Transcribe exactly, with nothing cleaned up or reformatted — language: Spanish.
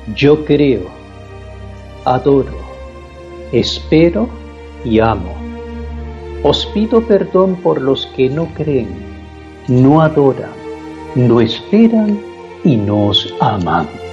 Yo creo, adoro, espero y amo. Os pido perdón por los que no creen, no adoran, no esperan y no os aman.